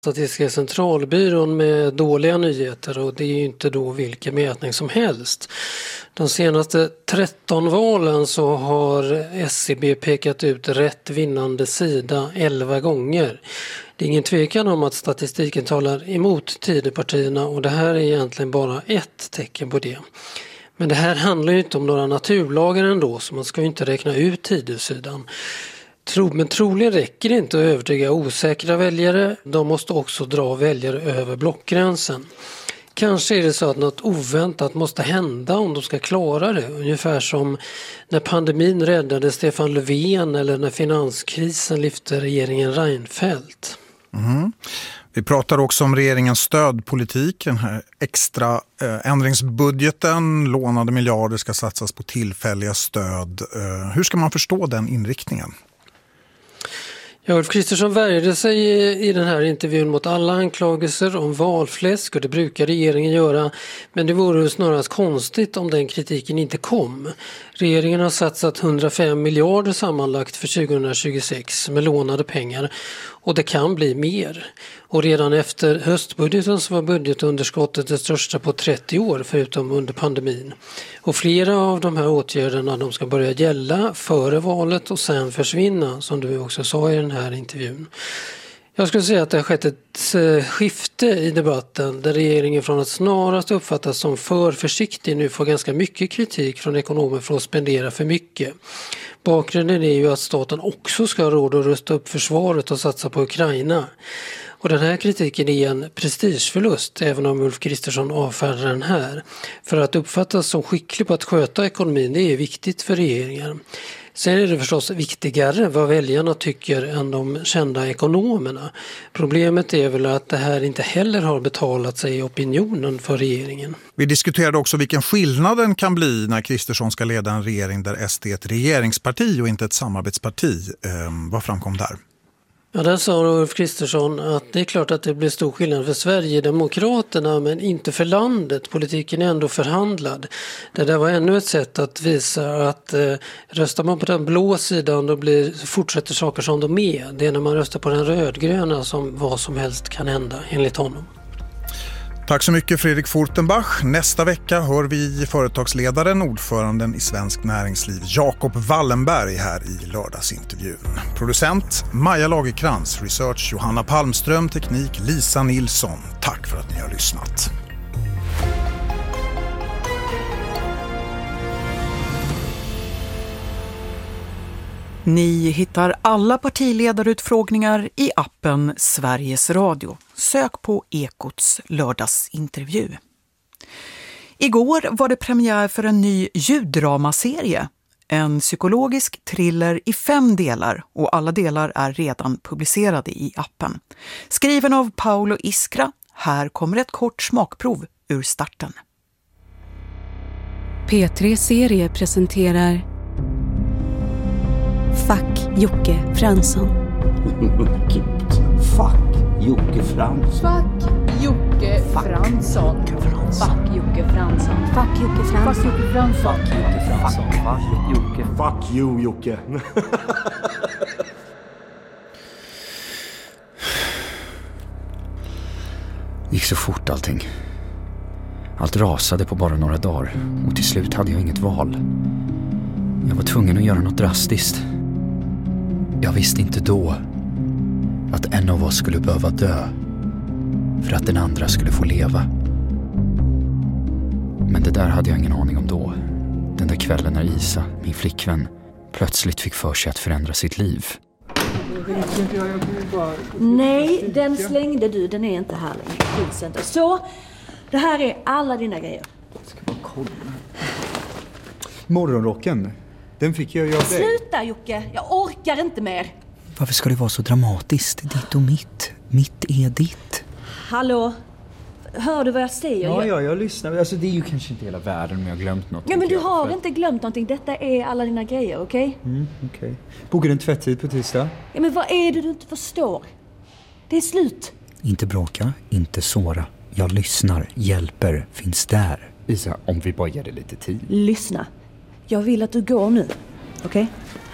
Statistiska centralbyrån med dåliga nyheter, och det är ju inte då vilken mätning som helst. De senaste 13 valen så har SCB pekat ut rätt vinnande sida 11 gånger. Det är ingen tvekan om att statistiken talar emot Tidöpartierna, och det här är egentligen bara ett tecken på det. Men det här handlar ju inte om några naturlagar ändå, så man ska ju inte räkna ut Tidösidan. Men troligen räcker det inte att övertyga osäkra väljare. De måste också dra väljare över blockgränsen. Kanske är det så att något oväntat måste hända om de ska klara det. Ungefär som när pandemin räddade Stefan Löfven eller när finanskrisen lyfte regeringen Reinfeldt. Mm. Vi pratar också om regeringens stödpolitik, den här extra ändringsbudgeten. Lånade miljarder ska satsas på tillfälliga stöd. Hur ska man förstå den inriktningen? Ja, Ulf Kristersson värjde sig i den här intervjun mot alla anklagelser om valfläsk, och det brukar regeringen göra. Men det vore snarast konstigt om den kritiken inte kom. Regeringen har satsat 105 miljarder sammanlagt för 2026 med lånade pengar, och det kan bli mer. Och redan efter höstbudgeten så var budgetunderskottet det största på 30 år förutom under pandemin. Och flera av de här åtgärderna de ska börja gälla före valet och sen försvinna, som du också sa i den här intervjun. Jag skulle säga att det har skett ett skifte i debatten där regeringen från att snarast uppfattas som för försiktig nu får ganska mycket kritik från ekonomer för att spendera för mycket. Bakgrunden är ju att staten också ska ha råd att rusta upp försvaret och satsa på Ukraina. Och den här kritiken är en prestigeförlust, även om Ulf Kristersson avfärdar den här. För att uppfattas som skicklig på att sköta ekonomin, det är viktigt för regeringen. Sen är det förstås viktigare vad väljarna tycker än de kända ekonomerna. Problemet är väl att det här inte heller har betalat sig i opinionen för regeringen. Vi diskuterade också vilken skillnaden kan bli när Kristersson ska leda en regering där SD är ett regeringsparti och inte ett samarbetsparti. Vad framkom där? Ja, där sa Ulf Kristersson att det är klart att det blir stor skillnad för Sverigedemokraterna men inte för landet. Politiken är ändå förhandlad. Det där var ännu ett sätt att visa att röstar man på den blå sidan då fortsätter saker som de är. Det är när man röstar på den rödgröna som vad som helst kan hända enligt honom. Tack så mycket Fredrik Fortenbach. Nästa vecka hör vi företagsledaren, ordföranden i Svensk Näringsliv, Jakob Wallenberg här i lördagsintervjun. Producent Maja Lagerkrans, research Johanna Palmström, teknik Lisa Nilsson. Tack för att ni har lyssnat. Ni hittar alla partiledarutfrågningar i appen Sveriges Radio. Sök på Ekots lördagsintervju. Igår var det premiär för en ny ljuddramaserie. En psykologisk thriller i 5 delar och alla delar är redan publicerade i appen. Skriven av Paolo Iskra. Här kommer ett kort smakprov ur starten. P3 Serie presenterar Fuck Jocke Fransson. Fuck Jocke Fransson. Fuck Jocke Fransson. Fuck Jocke Fransson. Fuck Jocke Fransson. Fuck Jocke Fransson. Fuck Jocke Fransson. Fuck Jocke. Fuck you Jocke. Gick så fort allting. Allt rasade på bara några dagar och till slut hade jag inget val. Jag var tvungen att göra något drastiskt. Jag visste inte då att en av oss skulle behöva dö för att den andra skulle få leva. Men det där hade jag ingen aning om då. Den där kvällen när Isa, min flickvän, plötsligt fick för sig att förändra sitt liv. Nej, den slängde du. Den är inte här längre. Så, det här är alla dina grejer. Ska bara kolla. Morgonrocken. Den fick jag av dig. Sluta Jocke, jag orkar inte mer. Varför ska det vara så dramatiskt? Ditt och mitt. Mitt är ditt. Hallå, hör du vad jag säger? Ja, jag lyssnar. Alltså det är ju kanske inte hela världen om jag har glömt något. Ja, men du har inte glömt någonting. Detta är alla dina grejer, okej? Okej. Bokade en tvätttid på tisdag. Ja, men vad är det du inte förstår? Det är slut. Inte bråka, inte såra. Jag lyssnar, hjälper, finns där. Isa, om vi bara ger det lite tid. Lyssna. Jag vill att du går nu, okej?